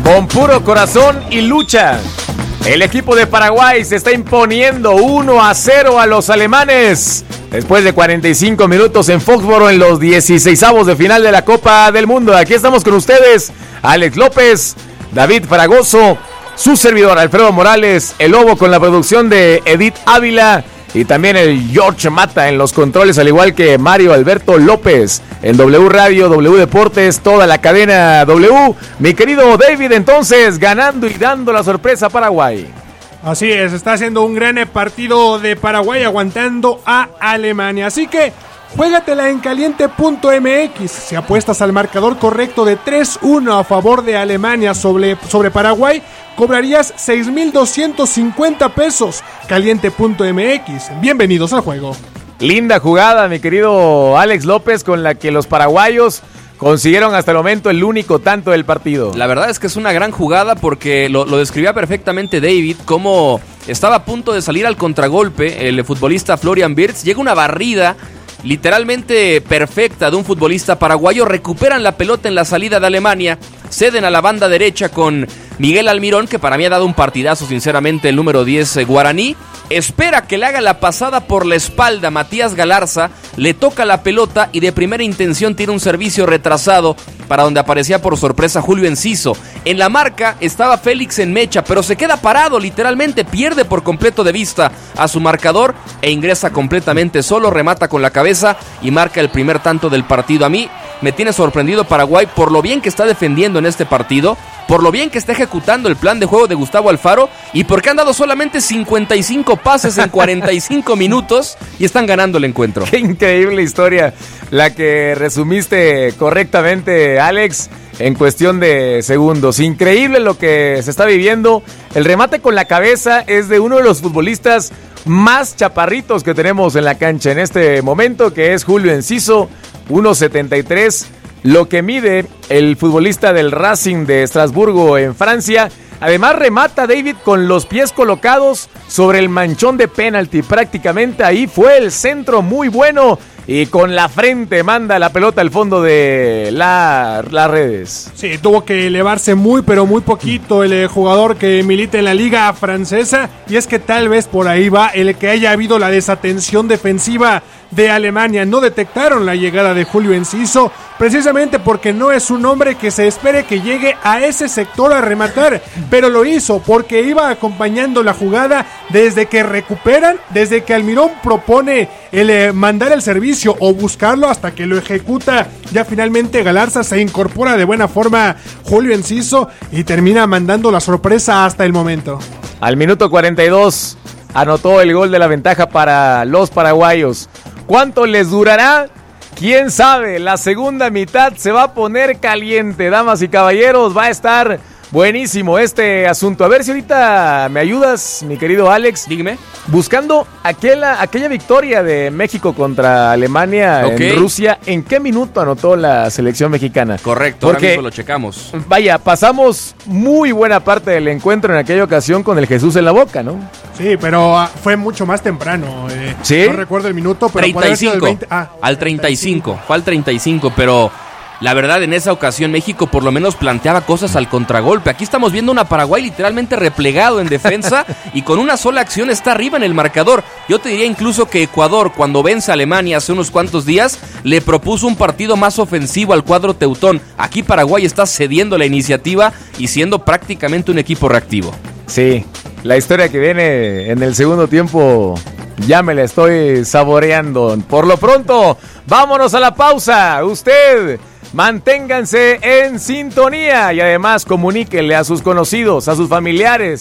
con puro corazón y lucha. El equipo de Paraguay se está imponiendo 1-0 a los alemanes. Después de 45 minutos en Foxboro en los 16avos de final de la Copa del Mundo. Aquí estamos con ustedes, Alex López, David Fragoso, su servidor Alfredo Morales, el Lobo con la producción de Edith Ávila y también el George Mata en los controles, al igual que Mario Alberto López en W Radio, W Deportes, toda la cadena W. Mi querido David, entonces, ganando y dando la sorpresa a Paraguay. Así es, está haciendo un gran partido de Paraguay aguantando a Alemania. Así que juégatela en caliente.mx. Si apuestas al marcador correcto de 3-1 a favor de Alemania sobre Paraguay, cobrarías 6,250 pesos. Caliente.mx. Bienvenidos al juego. Linda jugada, mi querido Alex López, con la que los paraguayos consiguieron hasta el momento el único tanto del partido. La verdad es que es una gran jugada porque lo describía perfectamente David, cómo estaba a punto de salir al contragolpe el futbolista Florian Wirtz, llega una barrida literalmente perfecta de un futbolista paraguayo, recuperan la pelota en la salida de Alemania, ceden a la banda derecha con Miguel Almirón, que para mí ha dado un partidazo sinceramente, el número 10 guaraní, espera que le haga la pasada por la espalda Matías Galarza, le toca la pelota y de primera intención tiene un servicio retrasado para donde aparecía por sorpresa Julio Enciso. En la marca estaba Félix en mecha, pero se queda parado, literalmente pierde por completo de vista a su marcador e ingresa completamente solo, remata con la cabeza y marca el primer tanto del partido. A mí me tiene sorprendido Paraguay por lo bien que está defendiendo en este partido, por lo bien que está ejecutando el plan de juego de Gustavo Alfaro y porque han dado solamente 55 pases en 45 minutos y están ganando el encuentro. Qué increíble historia la que resumiste correctamente, Alex, en cuestión de segundos. Increíble lo que se está viviendo. El remate con la cabeza es de uno de los futbolistas más chaparritos que tenemos en la cancha en este momento, que es Julio Enciso, 1.73, lo que mide el futbolista del Racing de Estrasburgo en Francia. Además remata David con los pies colocados sobre el manchón de penalti, prácticamente ahí fue el centro muy bueno y con la frente manda la pelota al fondo de las redes. Sí, tuvo que elevarse muy pero muy poquito el jugador que milita en la liga francesa y es que tal vez por ahí va el que haya habido la desatención defensiva de Alemania. No detectaron la llegada de Julio Enciso precisamente porque no es un hombre que se espere que llegue a ese sector a rematar, pero lo hizo porque iba acompañando la jugada desde que recuperan, desde que Almirón propone el mandar el servicio o buscarlo hasta que lo ejecuta. Ya finalmente Galarza se incorpora de buena forma Julio Enciso y termina mandando la sorpresa hasta el momento. Al minuto 42 anotó el gol de la ventaja para los paraguayos. ¿Cuánto les durará? ¿Quién sabe? La segunda mitad se va a poner caliente, damas y caballeros. Va a estar buenísimo este asunto. A ver si ahorita me ayudas, mi querido Alex. Dígame. Buscando aquella victoria de México contra Alemania en Rusia, ¿en qué minuto anotó la selección mexicana? Correcto, porque ahora mismo lo checamos. Vaya, pasamos muy buena parte del encuentro en aquella ocasión con el Jesús en la boca, ¿no? Sí, pero fue mucho más temprano. ¿Sí? No recuerdo el minuto, pero 35, al 35, fue al 35, pero la verdad en esa ocasión México por lo menos planteaba cosas al contragolpe. Aquí estamos viendo una Paraguay literalmente replegado en defensa y con una sola acción está arriba en el marcador. Yo te diría incluso que Ecuador, cuando vence a Alemania hace unos cuantos días, le propuso un partido más ofensivo al cuadro teutón. Aquí Paraguay está cediendo la iniciativa y siendo prácticamente un equipo reactivo. Sí, la historia que viene en el segundo tiempo ya me la estoy saboreando. Por lo pronto, vámonos a la pausa. Usted manténganse en sintonía y además comuníquenle a sus conocidos, a sus familiares,